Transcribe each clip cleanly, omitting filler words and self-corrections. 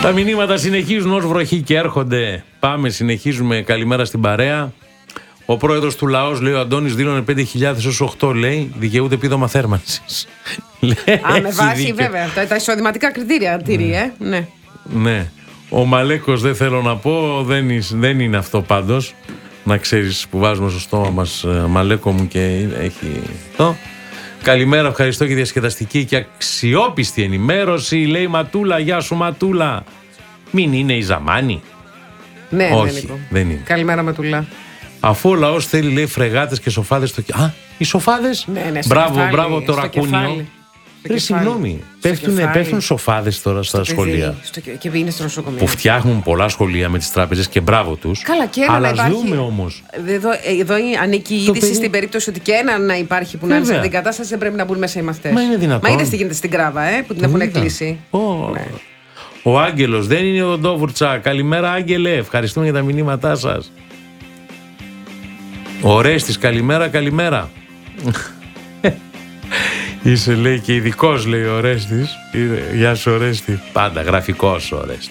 Τα μηνύματα συνεχίζουν ως βροχή και έρχονται. Πάμε, συνεχίζουμε. Καλημέρα στην παρέα. Ο πρόεδρος του λαός, λέει ο Αντώνης, δήλωνε 5.000 ως 8, λέει, δικαιούται επίδομα θέρμανσης. Με βάση βέβαια τα εισοδηματικά κριτήρια τηρεί, ναι. Ναι. Ο Μαλέκος, δεν θέλω να πω, δεν είναι αυτό πάντως. Να ξέρεις που βάζουμε στο στόμα μας, Μαλέκο μου, και έχει το. Καλημέρα, ευχαριστώ για διασκεδαστική και αξιόπιστη ενημέρωση. Λέει Ματούλα, γεια σου Ματούλα. Μην είναι η Ζαμάνη. Ναι, όχι, δεν είναι. Καλημέρα Ματούλα. Αφού ο λαός θέλει, λέει, φρεγάτες και σοφάδες στο κεφάλι. Α, οι σοφάδες. Ναι, μπράβο το ρακούνιο. Συγγνώμη, πέφτουν σοφάδες τώρα στα σχολεία. Και είναι στο νοσοκομείο. Που φτιάχνουν πολλά σχολεία με τις τράπεζες και μπράβο τους. Καλά, και ένα αλλά να υπάρχει. ζούμε όμως. Εδώ ανήκει η είδηση στην περίπτωση ότι και ένα να υπάρχει που να είναι σε αυτήν την κατάσταση, δεν πρέπει να μπουν μέσα οι μαθητές. Μα είναι δυνατόν. Μα είδες τι γίνεται στην Κράβα, που την έχουν κλείσει. Ναι. Ο Άγγελος, δεν είναι ο Ντόβουρτσα. Καλημέρα, Άγγελε. Ευχαριστούμε για τα μηνύματά σας. Ο Ρέστης, καλημέρα. Είσαι, λέει, και ειδικός, λέει ο Ρέστης. Γεια σου, Ρέστη. Πάντα γραφικός ο Ρέστης.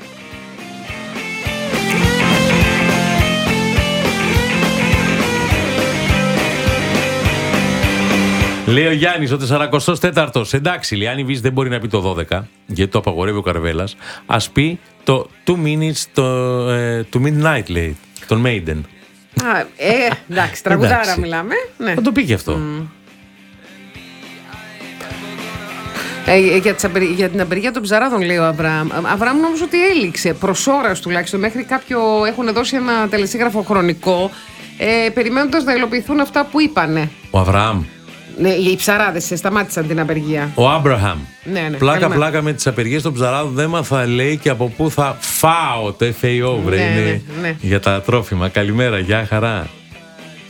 Λέει ο Γιάννης, ο 44ος. Εντάξει, λέει, αν η Βύση δεν μπορεί να πει το 12, γιατί το απαγορεύει ο Καρβέλας, ας πει το 2 minutes to midnight, λέει, τον Maiden. Εντάξει, τραγουδάρα μιλάμε. Ναι. Θα το πει και αυτό. Για την απεργία των ψαράδων, λέει ο Αβραάμ. Αβραάμ, νομίζω ότι έληξε προς ώρας τουλάχιστον. Μέχρι κάποιο έχουν δώσει ένα τελεσίγραφο χρονικό, περιμένοντας να υλοποιηθούν αυτά που είπανε. Ο Αβραάμ. Ναι, οι ψαράδες σταμάτησαν την απεργία. Ο Άμπραχαμ. Ναι, Πλάκα με τις απεργίες των ψαράδων. Δεν μάθα, λέει, και από πού θα φάω το FAO, βρε. Ναι. Για τα τρόφιμα. Καλημέρα, γεια χαρά.